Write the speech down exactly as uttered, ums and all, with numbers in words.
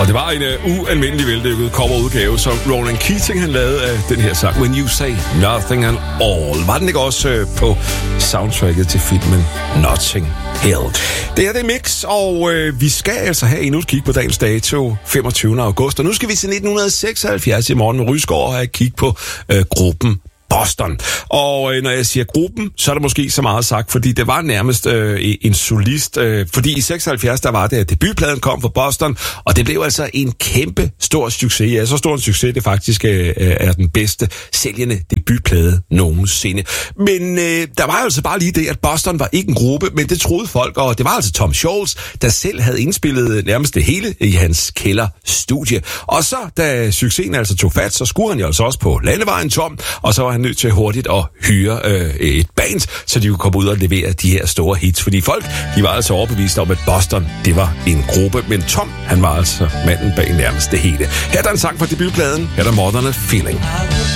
Og det var en uh, ualmindelig veldykket coverudgave, som Ronan Keating han lavede af den her sang, When You Say Nothing at All. Var den ikke også uh, på soundtracket til filmen Notting Hill? Det her det er Mix, og uh, vi skal altså have endnu et kig på dagens dato, femogtyvende august. Og nu skal vi til nitten seksoghalvfjerds i morgen med Rysgaard og have et kig på uh, gruppen Boston. Og øh, når jeg siger gruppen, så er det måske så meget sagt, fordi det var nærmest øh, en solist. Øh, fordi i seksoghalvfjerds, der var det, at debutpladen kom fra Boston, og det blev altså en kæmpe stor succes. Ja, så stor en succes, det faktisk øh, er den bedste sælgende debutplade nogensinde. Men øh, der var altså bare lige det, at Boston var ikke en gruppe, men det troede folk, og det var altså Tom Scholz, der selv havde indspillet nærmest det hele i hans kælderstudie. Og så, da succesen altså tog fat, så skulle han jo altså også på landevejen Tom, og så var han nødt til hurtigt at hyre øh, et band, så de kunne komme ud og levere de her store hits. Fordi folk, de var altså overbevist om, at Boston, det var en gruppe. Men Tom, han var altså manden bag nærmest det hele. Her er der en sang fra debutpladen. Her er der Modern Feeling.